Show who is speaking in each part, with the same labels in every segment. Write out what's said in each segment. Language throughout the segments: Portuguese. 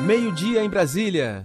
Speaker 1: Meio-dia em Brasília.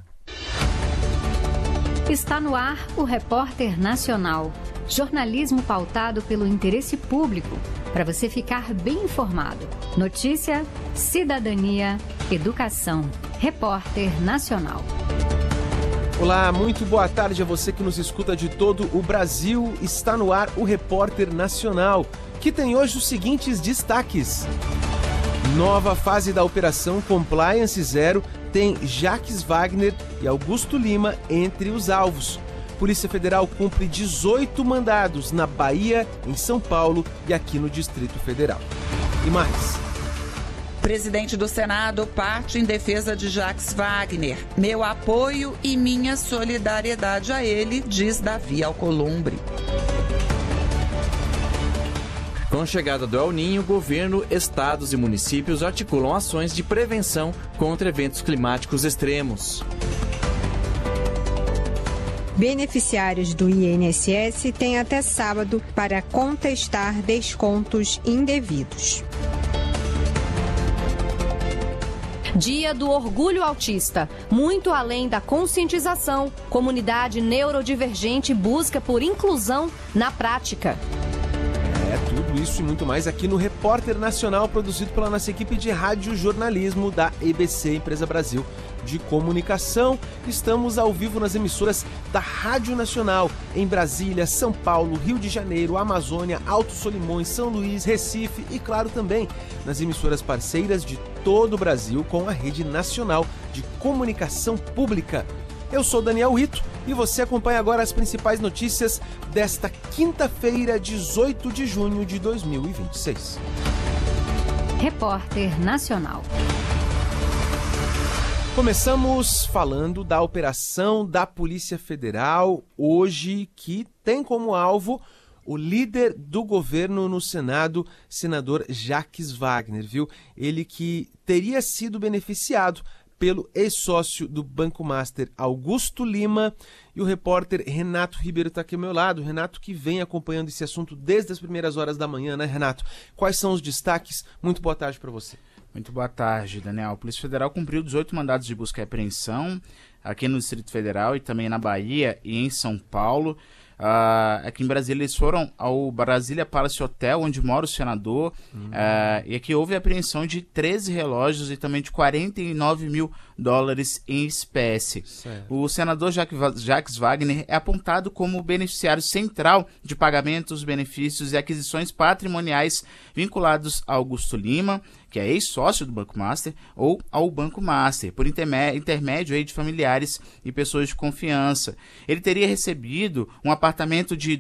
Speaker 2: Está no ar o Repórter Nacional. Jornalismo pautado pelo interesse público, para você ficar bem informado. Notícia, cidadania, educação. Repórter Nacional.
Speaker 1: Olá, muito boa tarde a você que nos escuta de todo o Brasil. Está no ar o Repórter Nacional, que tem hoje os seguintes destaques. Nova fase da Operação Compliance Zero tem Jacques Wagner e Augusto Lima entre os alvos. Polícia Federal cumpre 18 mandados na Bahia, em São Paulo e aqui no Distrito Federal. E mais.
Speaker 3: Presidente do Senado parte em defesa de Jacques Wagner. Meu apoio e minha solidariedade a ele, diz Davi Alcolumbre.
Speaker 4: Com a chegada do El Niño, governo, estados e municípios articulam ações de prevenção contra eventos climáticos extremos.
Speaker 5: Beneficiários do INSS têm até sábado para contestar descontos indevidos.
Speaker 6: Dia do Orgulho Autista. Muito além da conscientização, comunidade neurodivergente busca por inclusão na prática.
Speaker 1: Tudo isso e muito mais aqui no Repórter Nacional, produzido pela nossa equipe de radiojornalismo da EBC, Empresa Brasil de Comunicação. Estamos ao vivo nas emissoras da Rádio Nacional, em Brasília, São Paulo, Rio de Janeiro, Amazônia, Alto Solimões, São Luís, Recife e, claro, também nas emissoras parceiras de todo o Brasil com a Rede Nacional de Comunicação Pública. Eu sou Daniel Rito e você acompanha agora as principais notícias desta quinta-feira, 18 de junho de 2026.
Speaker 2: Repórter Nacional.
Speaker 1: Começamos falando da operação da Polícia Federal, hoje, que tem como alvo o líder do governo no Senado, senador Jacques Wagner, viu? Ele que teria sido beneficiado pelo ex-sócio do Banco Master, Augusto Lima, e o repórter Renato Ribeiro está aqui ao meu lado. Renato, que vem acompanhando esse assunto desde as primeiras horas da manhã, né, Renato? Quais são os destaques? Muito boa tarde para você.
Speaker 7: Muito boa tarde, Daniel. A Polícia Federal cumpriu 18 mandados de busca e apreensão aqui no Distrito Federal e também na Bahia e em São Paulo. Aqui em Brasília eles foram ao Brasília Palace Hotel, onde mora o senador, e aqui houve a apreensão de 13 relógios e também de $49 mil em espécie. Certo. O senador Jacques Wagner é apontado como beneficiário central de pagamentos, benefícios e aquisições patrimoniais vinculados a Augusto Lima, que é ex-sócio do Banco Master, ou ao Banco Master, por intermédio aí de familiares e pessoas de confiança. Ele teria recebido um apartamento de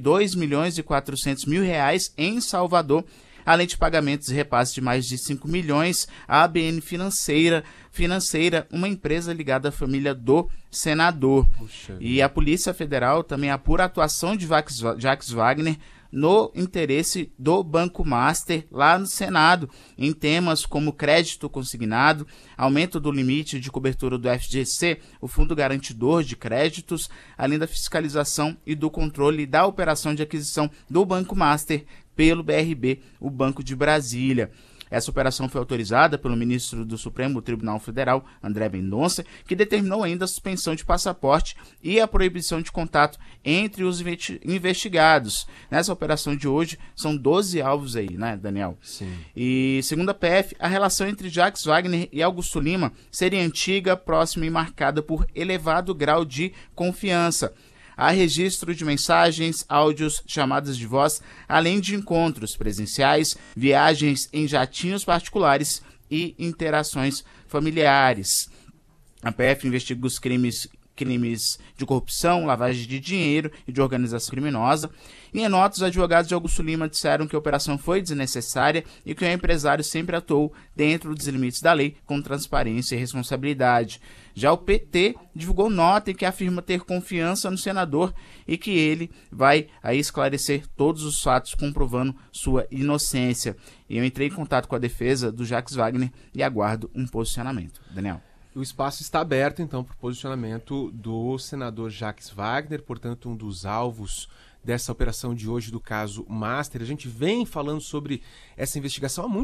Speaker 7: R$2.400.000 em Salvador, além de pagamentos e repasses de mais de 5 milhões à ABN Financeira, uma empresa ligada à família do senador. Puxa. E a Polícia Federal também apura a atuação de Jacques Wagner no interesse do Banco Master lá no Senado, em temas como crédito consignado, aumento do limite de cobertura do FGC, o Fundo Garantidor de Créditos, além da fiscalização e do controle da operação de aquisição do Banco Master pelo BRB, o Banco de Brasília. Essa operação foi autorizada pelo ministro do Supremo Tribunal Federal, André Mendonça, que determinou ainda a suspensão de passaporte e a proibição de contato entre os investigados. Nessa operação de hoje, são 12 alvos aí, né, Daniel?
Speaker 1: Sim.
Speaker 7: E, segundo a PF, a relação entre Jacques Wagner e Augusto Lima seria antiga, próxima e marcada por elevado grau de confiança. Há registro de mensagens, áudios, chamadas de voz, além de encontros presenciais, viagens em jatinhos particulares e interações familiares. A PF investiga os crimes de corrupção, lavagem de dinheiro e de organização criminosa. E em nota, os advogados de Augusto Lima disseram que a operação foi desnecessária e que o empresário sempre atuou dentro dos limites da lei, com transparência e responsabilidade. Já o PT divulgou nota em que afirma ter confiança no senador e que ele vai aí esclarecer todos os fatos, comprovando sua inocência. E eu entrei em contato com a defesa do Jacques Wagner e aguardo um posicionamento. Daniel.
Speaker 1: O espaço está aberto, então, para o posicionamento do senador Jacques Wagner, portanto, um dos alvos dessa operação de hoje do caso Master. A gente vem falando sobre essa investigação há muito